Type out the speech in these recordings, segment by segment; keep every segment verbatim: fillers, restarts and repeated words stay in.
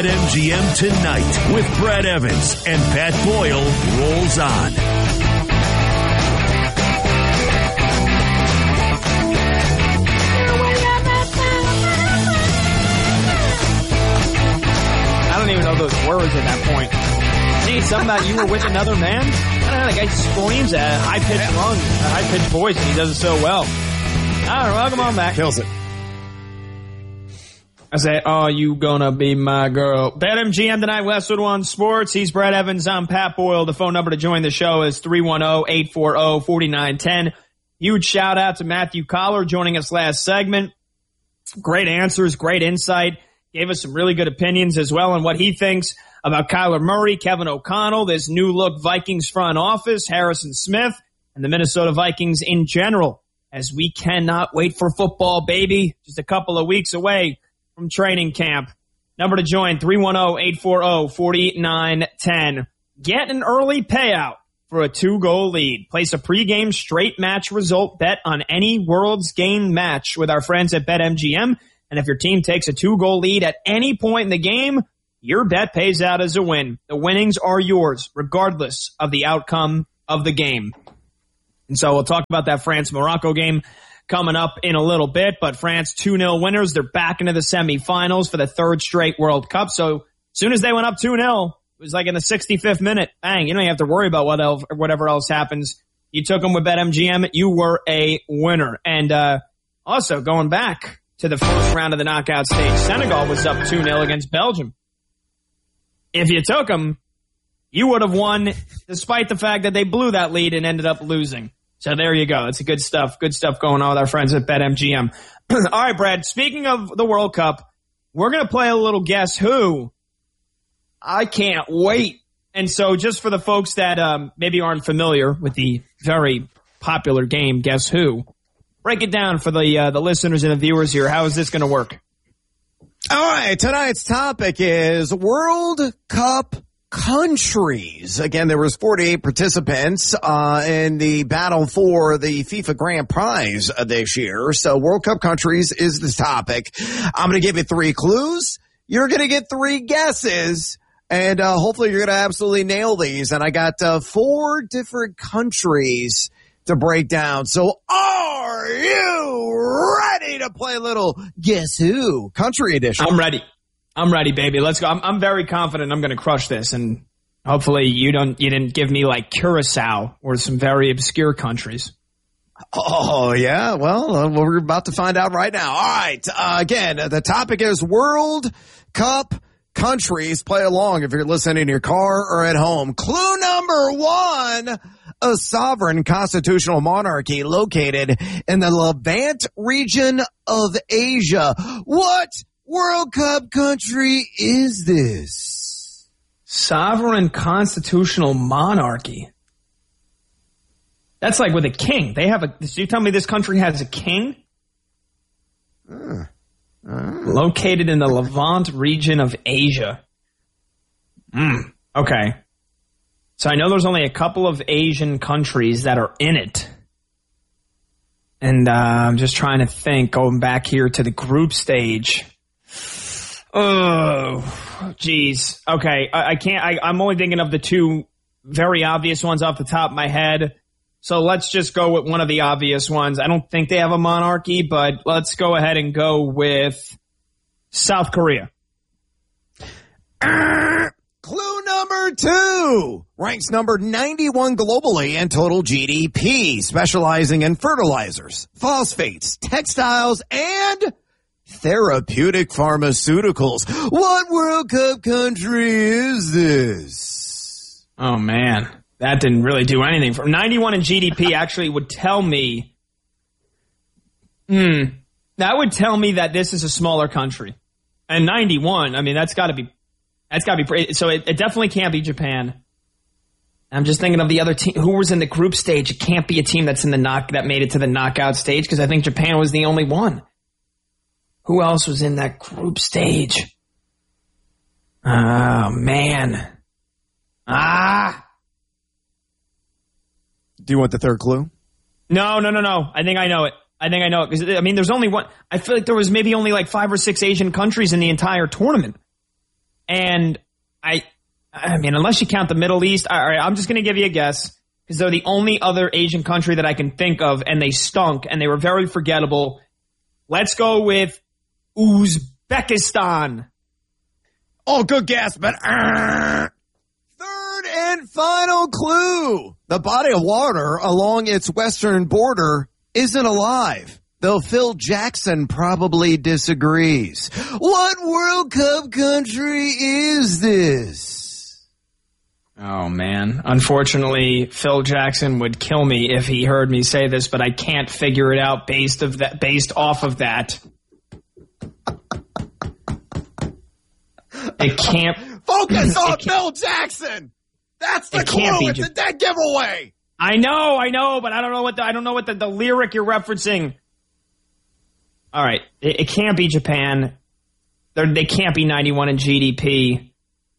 M G M Tonight with Brad Evans and Pat Boyle rolls on. I don't even know those words at that point. See, something about you were with another man? I don't know, the guy screams at a high-pitched lung, a high-pitched voice, and he does it so well. All right, welcome on back. Kills it. I say, oh, you gonna be my girl. BetMGM tonight, Westwood One Sports. He's Brad Evans. I'm Pat Boyle. The phone number to join the show is three one zero, eight four zero, four nine one zero. Huge shout out to Matthew Collar joining us last segment. Great answers, great insight. Gave us some really good opinions as well on what he thinks about Kyler Murray, Kevin O'Connell, this new look Vikings front office, Harrison Smith, and the Minnesota Vikings in general. As we cannot wait for football, baby. Just a couple of weeks away from training camp. Number to join, three one zero, eight four zero, four nine one zero. Get an early payout for a two-goal lead. Place a pregame straight match result bet on any World's Game match with our friends at BetMGM. And if your team takes a two-goal lead at any point in the game, your bet pays out as a win. The winnings are yours, regardless of the outcome of the game. And so we'll talk about that France-Morocco game coming up in a little bit, but France two nil winners. They're back into the semifinals for the third straight World Cup. So as soon as they went up two nil, it was like in the sixty-fifth minute. Bang, you don't have to worry about what else, whatever else happens. You took them with BetMGM. You were a winner. And uh also going back to the first round of the knockout stage, Senegal was up two nil against Belgium. If you took them, you would have won despite the fact that they blew that lead and ended up losing. So there you go. It's a good stuff. Good stuff going on with our friends at BetMGM. All right, Brad, speaking of the World Cup, we're going to play a little Guess Who. I can't wait. And so just for the folks that um, maybe aren't familiar with the very popular game, Guess Who, break it down for the uh, the listeners and the viewers here. How is this going to work? All right, tonight's topic is World Cup countries. Again, there was forty-eight participants uh in the battle for the FIFA Grand Prize uh, this year. So World Cup countries is the topic. I'm going to give you three clues. You're going to get three guesses. And uh hopefully you're going to absolutely nail these. And I got uh, four different countries to break down. So are you ready to play a little Guess Who country edition? I'm ready. I'm ready, baby. Let's go. I'm, I'm very confident I'm going to crush this, and hopefully you don't. You didn't give me like Curacao or some very obscure countries. Oh yeah, well uh, we're about to find out right now. All right. Uh, again, the topic is World Cup countries. Play along if you're listening in your car or at home. Clue number one: a sovereign constitutional monarchy located in the Levant region of Asia. What World Cup country is this? Sovereign constitutional monarchy. That's like with a king. They have a. So you tell me this country has a king? Uh, uh. Located in the Levant region of Asia. Mm, okay. So I know there's only a couple of Asian countries that are in it. And uh, I'm just trying to think, going back here to the group stage. Oh, geez. Okay, I, I can't. I, I'm only thinking of the two very obvious ones off the top of my head. So let's just go with one of the obvious ones. I don't think they have a monarchy, but let's go ahead and go with South Korea. Uh, clue number two. Ranks number ninety-one globally in total G D P, specializing in fertilizers, phosphates, textiles, and therapeutic pharmaceuticals. What World Cup country is this? Oh, man. That didn't really do anything. From ninety-one in G D P actually would tell me, hmm, that would tell me that this is a smaller country. And ninety-one, I mean, that's got to be, that's got to be, so it, it definitely can't be Japan. I'm just thinking of the other team, who was in the group stage. It can't be a team that's in the knock, that made it to the knockout stage, because I think Japan was the only one. Who else was in that group stage? Oh, man. Ah. Do you want the third clue? No, no, no, no. I think I know it. I think I know it. Because, I mean, there's only one. I feel like there was maybe only like five or six Asian countries in the entire tournament. And And I, I mean, unless you count the Middle East, all right, I'm just going to give you a guess because they're the only other Asian country that I can think of, and they stunk and they were very forgettable. Let's go with Uzbekistan. Oh, good guess, but uh, third and final clue. The body of water along its western border isn't alive, though Phil Jackson probably disagrees. What World Cup country is this? Oh, man. Unfortunately, Phil Jackson would kill me if he heard me say this, but I can't figure it out based of that, based off of that. It can't. Focus on can't, Phil Jackson. That's the it clue. Can't be it's a dead giveaway. I know, I know, but I don't know what the, I don't know what the, the lyric you're referencing. All right, it, it can't be Japan. They're, they can't be ninety-one in G D P.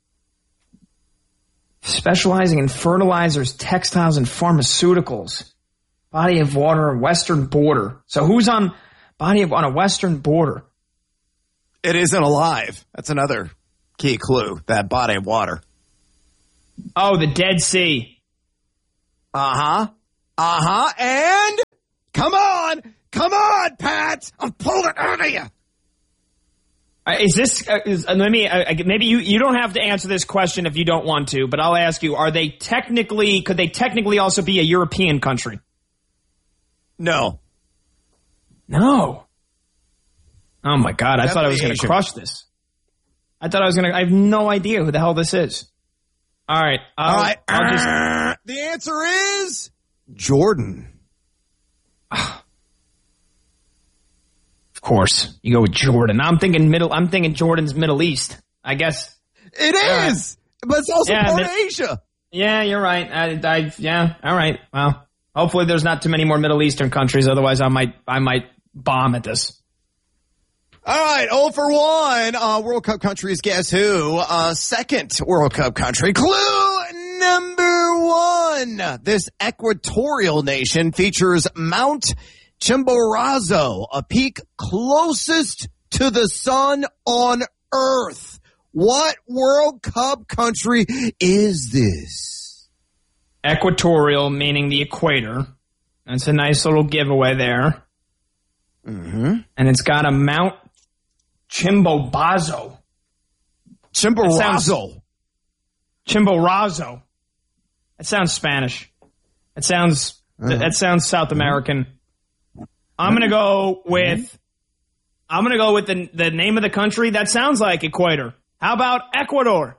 Specializing in fertilizers, textiles, and pharmaceuticals. Body of water, western border. So who's on body of on a western border? It isn't alive. That's another key clue. That body of water. Oh, the Dead Sea. Uh-huh. Uh-huh. And come on. Come on, Pat. I'm pulling it out of you. Uh, is this, uh, is, uh, let me, uh, maybe you, you don't have to answer this question if you don't want to, but I'll ask you, are they technically, could they technically also be a European country? No. No. Oh my God, I thought I was going to crush this. I thought I was going to, I have no idea who the hell this is. All right. I'll, All right. I'll just, uh, the answer is Jordan. Of course. You go with Jordan. I'm thinking middle, I'm thinking Jordan's Middle East. I guess. It is. Uh, but it's also yeah, part mid- of Asia. Yeah, you're right. I, I, yeah. All right. Well, hopefully there's not too many more Middle Eastern countries. Otherwise I might, I might bomb at this. All right, oh for one. Uh, World Cup countries, guess who? Uh, second World Cup country. Clue number one. This equatorial nation features Mount Chimborazo, a peak closest to the sun on Earth. What World Cup country is this? Equatorial, meaning the equator. That's a nice little giveaway there. Mm-hmm. And it's got a Mount Chimborazo. Chimborazo. Chimborazo. That sounds Spanish. That sounds uh-huh. that sounds South American. I'm gonna go with I'm gonna go with the the name of the country that sounds like equator. How about Ecuador?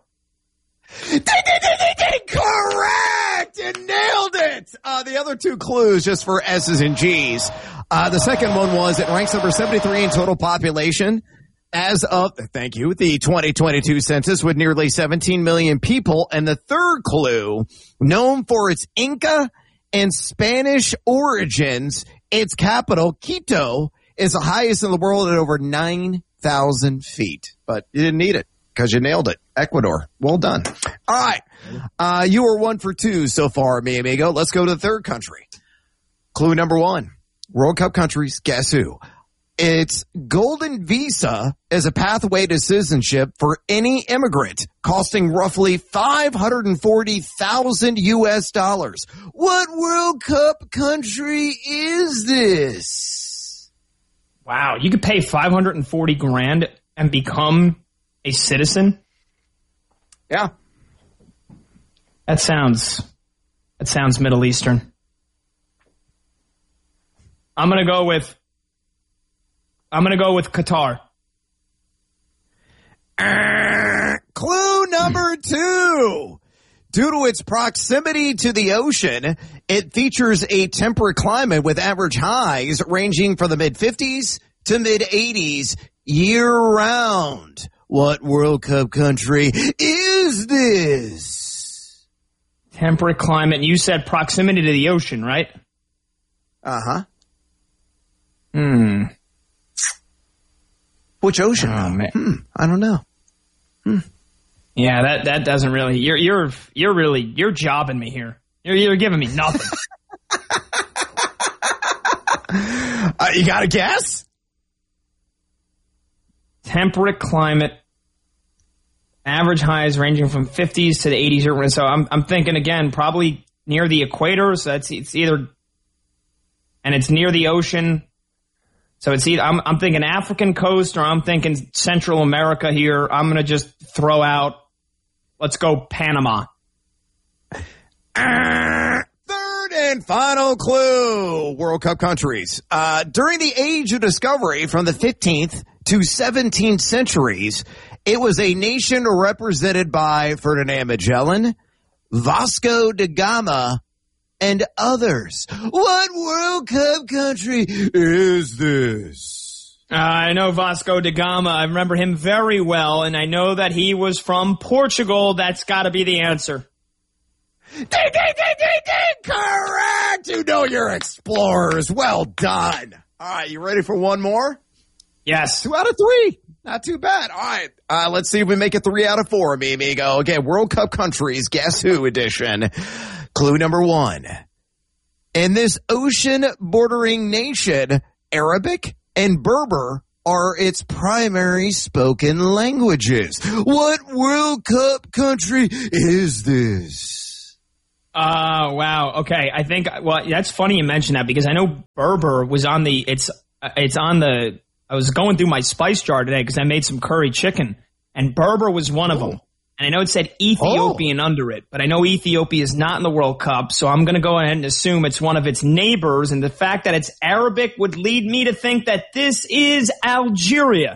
Correct! You nailed it! Uh, the other two clues, just for S's and G's. Uh, the second one was it ranks number seventy-three in total population as of, thank you, the twenty twenty-two census with nearly seventeen million people. And the third clue, known for its Inca and Spanish origins, its capital, Quito, is the highest in the world at over nine thousand feet. But you didn't need it because you nailed it. Ecuador. Well done. All right. Uh, you were one for two so far, mi amigo. Let's go to the third country. Clue number one. World Cup countries, guess who? Its golden visa is a pathway to citizenship for any immigrant, costing roughly five hundred forty thousand U S dollars. What World Cup country is this? Wow, you could pay five hundred forty grand and become a citizen? Yeah. That sounds, that sounds Middle Eastern. I'm going to go with, I'm going to go with Qatar. Uh, clue number two. Due to its proximity to the ocean, it features a temperate climate with average highs ranging from the mid fifties to mid eighties year-round. What World Cup country is this? Temperate climate. You said proximity to the ocean, right? Uh-huh. Hmm. Which ocean? Oh, man. Hmm. I don't know. Hmm. Yeah, that, that doesn't really, you're, you're, you're really, you're jobbing me here. You're, you're giving me nothing. uh, you got a guess? Temperate climate. average highs ranging from fifties to the eighties. So I'm I'm thinking again, probably near the equator. So it's it's either, and it's near the ocean. So it's either I'm I'm thinking African coast or I'm thinking Central America here. I'm gonna just throw out. Let's go Panama. Uh, third and final clue. World Cup countries. Uh, during the Age of Discovery, from the fifteenth to seventeenth centuries, it was a nation represented by Ferdinand Magellan, Vasco da Gama, and others. What World Cup country is this? Uh, I know Vasco da Gama. I remember him very well, and I know that he was from Portugal. That's got to be the answer. Ding, ding, ding, ding, ding! Correct! You know your explorers. Well done. All right, you ready for one more? Yes. Two out of three. Not too bad. All right. Uh, let's see if we make it three out of four, mi amigo. Again, World Cup countries, Guess Who edition. Clue number one. In this ocean-bordering nation, Arabic and Berber are its primary spoken languages. What World Cup country is this? Uh, wow. Okay. I think, well, that's funny you mention that because I know Berber was on the, it's, it's on the, I was going through my spice jar today because I made some curry chicken and Berber was one of oh. them. And I know it said Ethiopian oh. under it, but I know Ethiopia is not in the World Cup. So I'm going to go ahead and assume it's one of its neighbors. And the fact that it's Arabic would lead me to think that this is Algeria.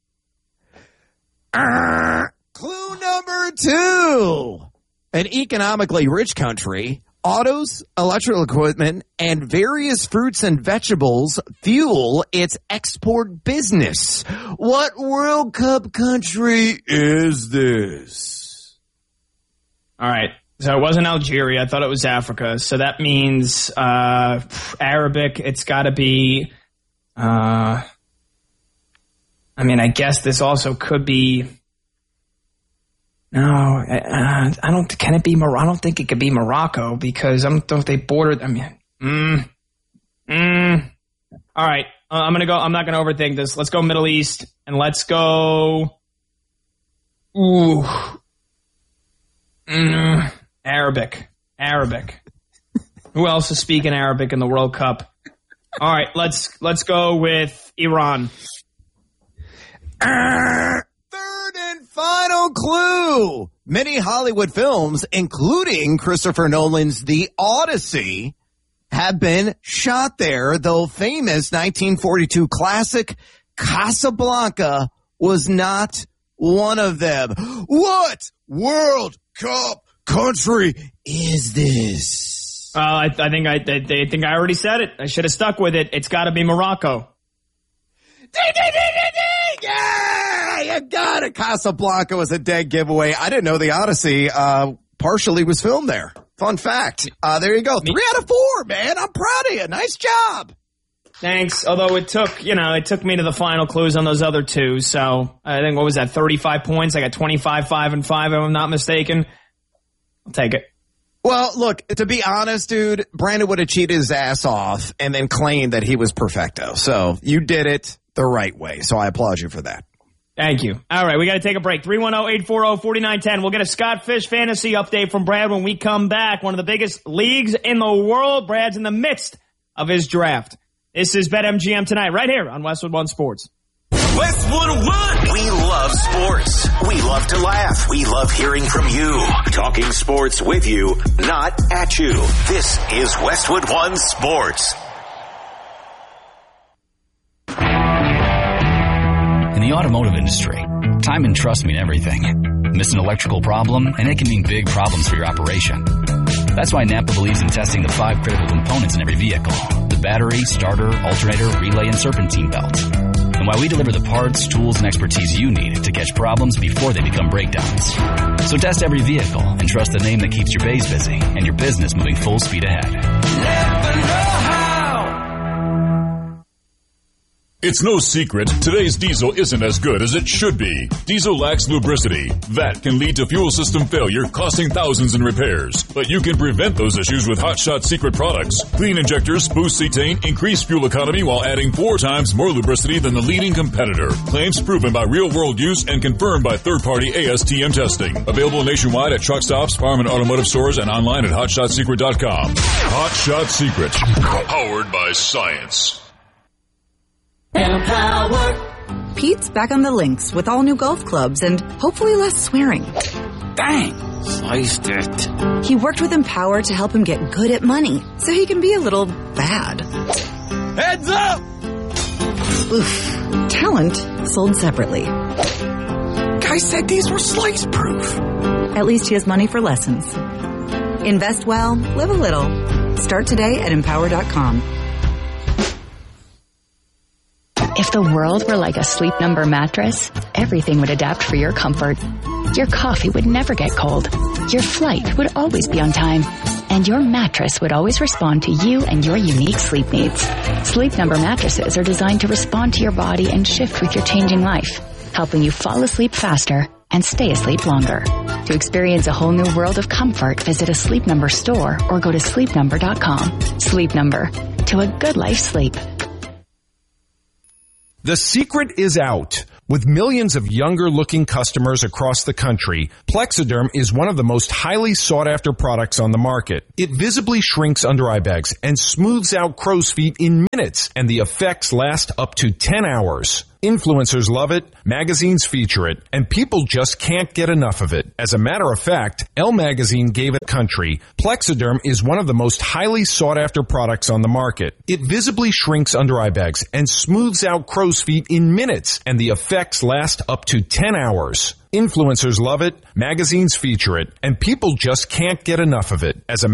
Uh, clue number two. An economically rich country, autos, electrical equipment, and various fruits and vegetables fuel its export business. What World Cup country is this? All right. So it wasn't Algeria. I thought it was Africa. So that means uh, Arabic. It's got to be, uh, I mean, I guess this also could be, no, I, I don't, can it be Morocco? I don't think it could be Morocco because I don't think they bordered, I mean, mm, mm. All right. Uh, I'm going to go, I'm not going to overthink this. Let's go Middle East and let's go, ooh, mm, Arabic, Arabic. Who else is speaking Arabic in the World Cup? All right. Let's, let's go with Iran. Uh. Final clue. Many Hollywood films, including Christopher Nolan's The Odyssey, have been shot there, though famous nineteen forty-two classic Casablanca was not one of them. What World Cup country is this? Uh, I, I think I, I, I think I already said it. I should have stuck with it. It's got to be Morocco. Ding, ding, ding, ding, ding! Yeah, you got it. Casablanca was a dead giveaway. I didn't know The Odyssey uh, partially was filmed there. Fun fact. Uh, there you go. Three out of four, man. I'm proud of you. Nice job. Thanks. Although it took, you know, it took me to the final clues on those other two. So I think, what was that, thirty-five points? I got twenty-five, five, and five, if I'm not mistaken. I'll take it. Well, look, to be honest, dude, Brandon would have cheated his ass off and then claimed that he was perfecto. So you did it the right way. So I applaud you for that. Thank you. All right, we got to take a break. three one zero, eight four zero, four nine one zero. We'll get a Scott Fish fantasy update from Brad when we come back. One of the biggest leagues in the world. Brad's in the midst of his draft. This is BetMGM tonight, right here on Westwood One Sports. Westwood One. We love sports. We love to laugh. We love hearing from you. Talking sports with you, not at you. This is Westwood One Sports. In the automotive industry, time and trust mean everything. Miss an electrical problem, and it can mean big problems for your operation. That's why Napa believes in testing the five critical components in every vehicle: the battery, starter, alternator, relay, and serpentine belt. And why we deliver the parts, tools, and expertise you need to catch problems before they become breakdowns. So test every vehicle and trust the name that keeps your bays busy and your business moving full speed ahead. Never know how. It's no secret, today's diesel isn't as good as it should be. Diesel lacks lubricity. That can lead to fuel system failure, costing thousands in repairs. But you can prevent those issues with Hot Shot Secret products. Clean injectors boost cetane, increase fuel economy while adding four times more lubricity than the leading competitor. Claims proven by real-world use and confirmed by third-party A S T M testing. Available nationwide at truck stops, farm and automotive stores, and online at hot shot secret dot com. Hot Shot Secret. Powered by science. Empower. Pete's back on the links with all new golf clubs and hopefully less swearing. Dang, sliced it. He worked with Empower to help him get good at money so he can be a little bad. Heads up! Oof. Talent sold separately. Guy said these were slice proof. At least he has money for lessons. Invest well, live a little. Start today at empower dot com. If the world were like a Sleep Number mattress, everything would adapt for your comfort. Your coffee would never get cold. Your flight would always be on time. And your mattress would always respond to you and your unique sleep needs. Sleep Number mattresses are designed to respond to your body and shift with your changing life, helping you fall asleep faster and stay asleep longer. To experience a whole new world of comfort, visit a Sleep Number store or go to sleep number dot com. Sleep Number. To a good life sleep. The secret is out. With millions of younger-looking customers across the country, Plexiderm is one of the most highly sought-after products on the market. It visibly shrinks under-eye bags and smooths out crow's feet in minutes, and the effects last up to ten hours. Influencers love it, magazines feature it, and people just can't get enough of it. As a matter of fact, Elle Magazine gave it country. Plexiderm is one of the most highly sought-after products on the market. It visibly shrinks under-eye bags and smooths out crow's feet in minutes, and the effects last up to ten hours. Influencers love it, magazines feature it, and people just can't get enough of it. As a